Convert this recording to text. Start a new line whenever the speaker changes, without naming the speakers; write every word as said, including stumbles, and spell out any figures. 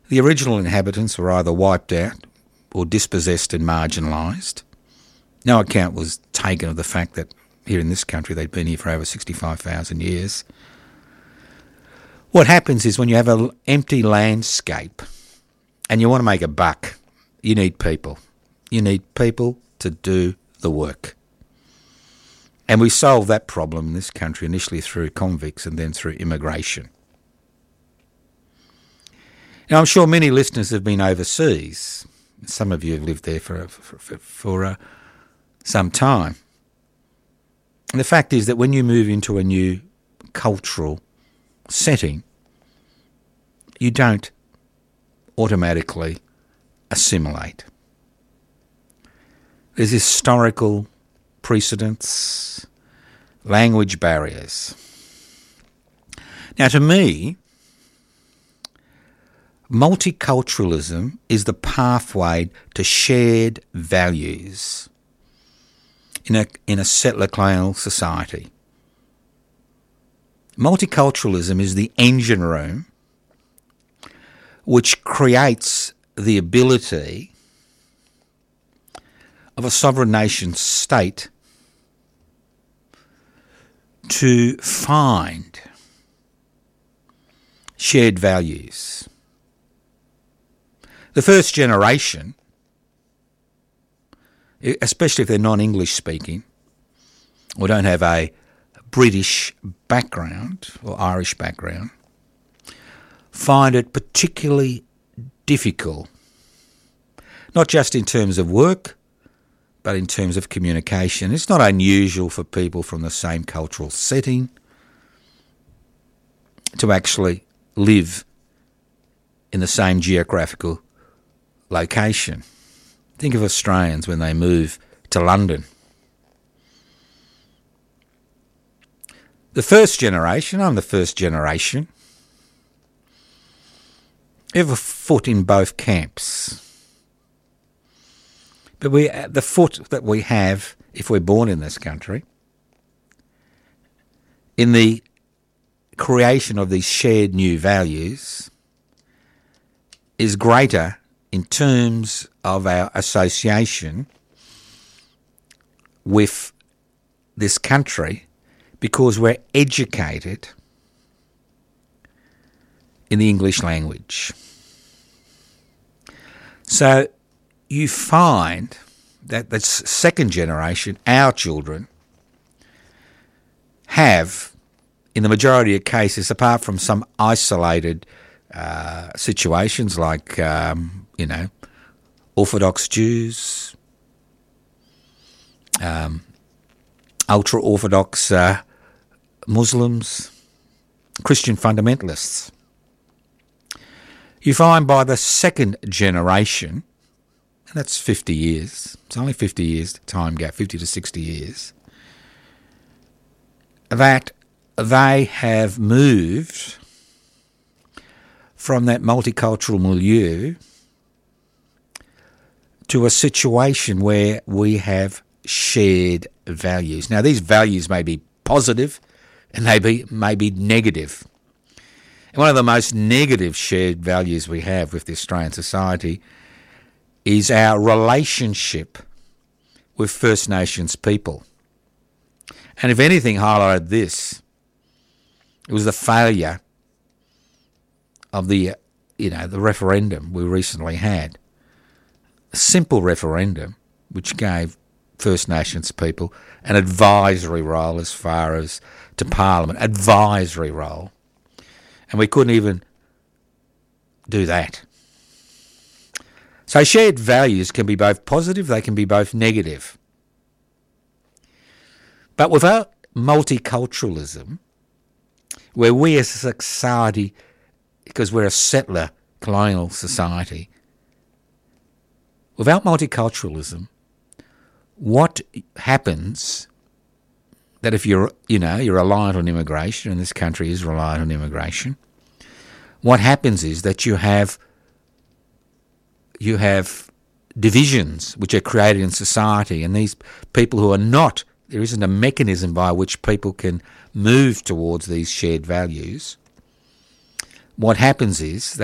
The original inhabitants were either wiped out or dispossessed and marginalised. No account was taken of the fact that here in this country they'd been here for over sixty-five thousand years. What happens is when you have an empty landscape and you want to make a buck, you need people. You need people to do the work. And we solved that problem in this country initially through convicts and then through immigration. Now, I'm sure many listeners have been overseas. Some of you have lived there for, for, for, for uh, some time. And the fact is that when you move into a new cultural setting, you don't automatically assimilate. There's historical precedents, language barriers. Now, to me, multiculturalism is the pathway to shared values in a, in a settler colonial society. Multiculturalism is the engine room which creates the ability of a sovereign nation state to find shared values. The first generation, especially if they're non-English speaking or don't have a British background or Irish background, find it particularly difficult, not just in terms of work, but in terms of communication. It's not unusual for people from the same cultural setting to actually live in the same geographical location. Think of Australians when they move to London. The first generation, I'm the first generation, ever foot in both camps. But we, the foot that we have, if we're born in this country, in the creation of these shared new values, is greater in terms of our association with this country because we're educated in the English language. So you find that the second generation, our children, have, in the majority of cases, apart from some isolated uh, situations like, um, you know, Orthodox Jews, um, ultra-Orthodox uh, Muslims, Christian fundamentalists. You find by the second generation, and that's fifty years, it's only fifty years time gap, fifty to sixty years, that they have moved from that multicultural milieu to a situation where we have shared values. Now, these values may be positive and they be, may be negative. And one of the most negative shared values we have with the Australian society is our relationship with First Nations people. And if anything highlighted this, it was the failure of the, you know, the referendum we recently had. A simple referendum which gave First Nations people an advisory role as far as to Parliament, advisory role. And we couldn't even do that. So shared values can be both positive, they can be both negative. But without multiculturalism, where we as a society, because we're a settler colonial society, without multiculturalism, what happens that if you're, you know, you're reliant on immigration, and this country is reliant on immigration, what happens is that you have you have divisions which are created in society, and these people who are not, there isn't a mechanism by which people can move towards these shared values. What happens is